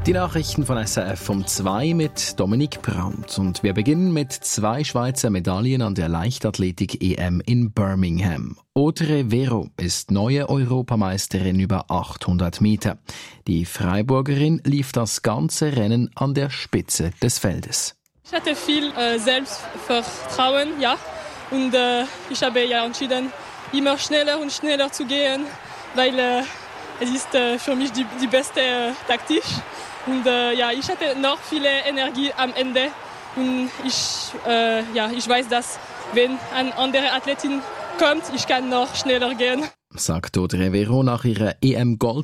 Die Nachrichten von SRF um 2 mit Dominik Brandt. Und wir beginnen mit 2 Schweizer Medaillen an der Leichtathletik-EM in Birmingham. Audrey Vero ist neue Europameisterin über 800 Meter. Die Freiburgerin lief das ganze Rennen an der Spitze des Feldes. Ich hatte viel Selbstvertrauen, ja. Und ich habe entschieden, immer schneller und schneller zu gehen, weil es ist für mich die beste Taktik. Und ich hatte noch viel Energie am Ende. Und ich weiß, dass wenn eine andere Athletin kommt, ich kann noch schneller gehen. Sagt Audrey Vero nach ihrer EM-Gold